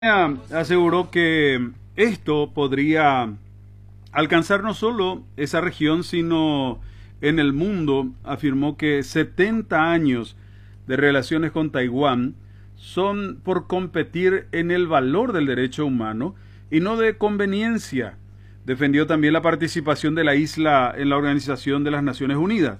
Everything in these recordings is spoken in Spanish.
Aseguró que esto podría alcanzar no solo esa región, sino en el mundo. Afirmó que 70 años de relaciones con Taiwán son por competir en el valor del derecho humano y no de conveniencia. Defendió también la participación de la isla en la Organización de las Naciones Unidas.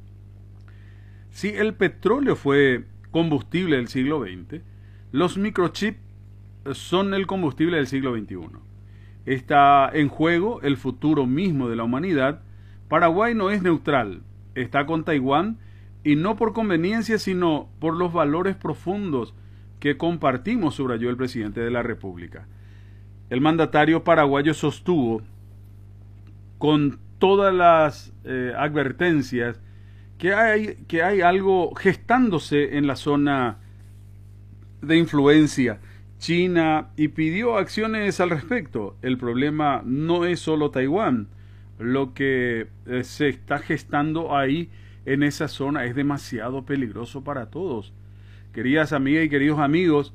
Si el petróleo fue combustible del siglo XX, los microchips son el combustible del siglo XXI. Está en juego el futuro mismo de la humanidad. Paraguay no es neutral, está con Taiwán y no por conveniencia, sino por los valores profundos que compartimos, subrayó el presidente de la República. El mandatario paraguayo sostuvo, con todas las advertencias, que hay algo gestándose en la zona de influencia China y pidió acciones al respecto. El problema no es solo Taiwán. Lo que se está gestando ahí en esa zona es demasiado peligroso para todos. Queridas amigas y queridos amigos,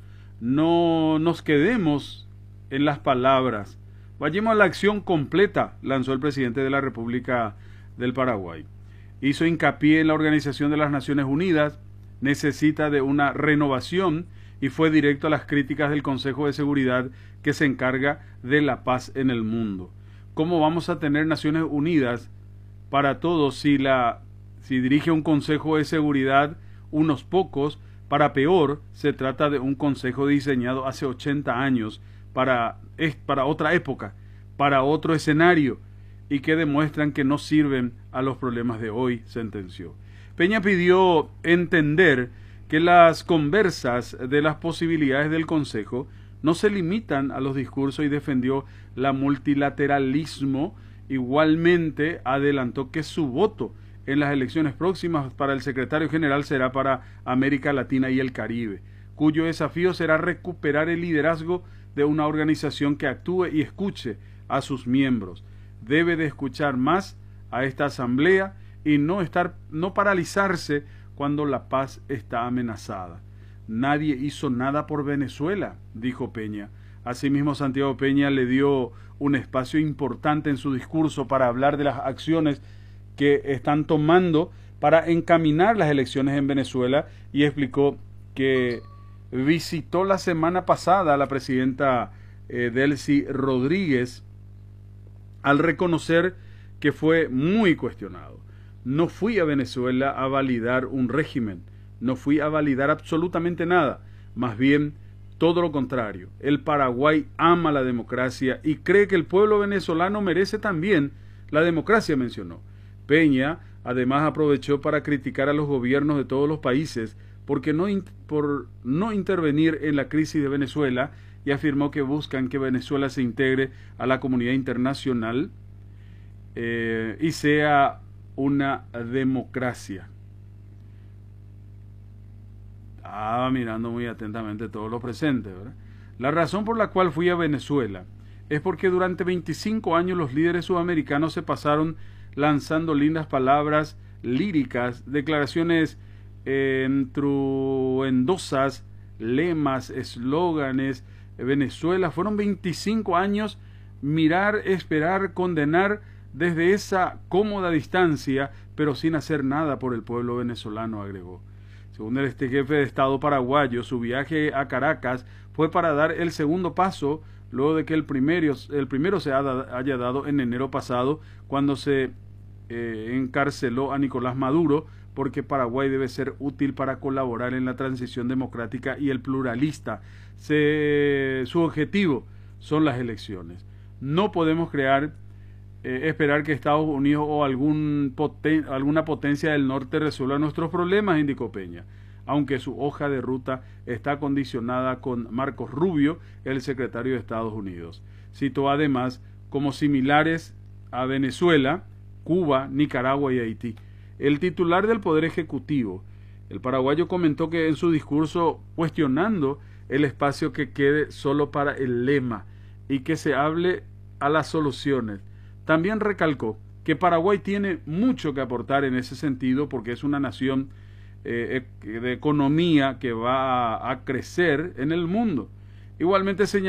no nos quedemos en las palabras. Vayamos a la acción completa, lanzó el presidente de la República del Paraguay. Hizo hincapié en la Organización de las Naciones Unidas, necesita de una renovación y fue directo a las críticas del Consejo de Seguridad que se encarga de la paz en el mundo. ¿Cómo vamos a tener Naciones Unidas para todos si dirige un Consejo de Seguridad unos pocos? Para peor, se trata de un consejo diseñado hace 80 años para otra época, para otro escenario, y que demuestran que no sirven a los problemas de hoy, sentenció. Peña pidió entender que las conversas de las posibilidades del Consejo no se limitan a los discursos y defendió el multilateralismo. Igualmente adelantó que su voto en las elecciones próximas para el secretario general será para América Latina y el Caribe, cuyo desafío será recuperar el liderazgo de una organización que actúe y escuche a sus miembros. Debe de escuchar más a esta asamblea y no paralizarse cuando la paz está amenazada. Nadie hizo nada por Venezuela, dijo Peña. Asimismo, Santiago Peña le dio un espacio importante en su discurso para hablar de las acciones que están tomando para encaminar las elecciones en Venezuela y explicó que visitó la semana pasada a la presidenta Delcy Rodríguez al reconocer que fue muy cuestionado. No fui a Venezuela a validar un régimen, no fui a validar absolutamente nada, más bien todo lo contrario. El Paraguay ama la democracia y cree que el pueblo venezolano merece también la democracia, mencionó. Peña además aprovechó para criticar a los gobiernos de todos los países por no intervenir en la crisis de Venezuela y afirmó que buscan que Venezuela se integre a la comunidad internacional y sea una democracia. Mirando muy atentamente todos los presentes, ¿verdad? La razón por la cual fui a Venezuela es porque durante 25 años los líderes sudamericanos se pasaron lanzando lindas palabras líricas, declaraciones truendosas, lemas, eslóganes. Venezuela fueron 25 años mirar, esperar, condenar desde esa cómoda distancia, pero sin hacer nada por el pueblo venezolano, agregó. Según este jefe de Estado paraguayo, su viaje a Caracas fue para dar el segundo paso, luego de que el primero se haya dado en enero pasado, cuando se encarceló a Nicolás Maduro, porque Paraguay debe ser útil para colaborar en la transición democrática y el pluralista. Su objetivo son las elecciones. No podemos esperar que Estados Unidos o alguna potencia del norte resuelva nuestros problemas, indicó Peña, aunque su hoja de ruta está condicionada con Marcos Rubio, el secretario de Estados Unidos. Citó además como similares a Venezuela, Cuba, Nicaragua y Haití. El titular del Poder Ejecutivo, el paraguayo, comentó que en su discurso, cuestionando el espacio que quede solo para el lema y que se hable a las soluciones. También recalcó que Paraguay tiene mucho que aportar en ese sentido porque es una nación de economía que va a crecer en el mundo Igualmente señaló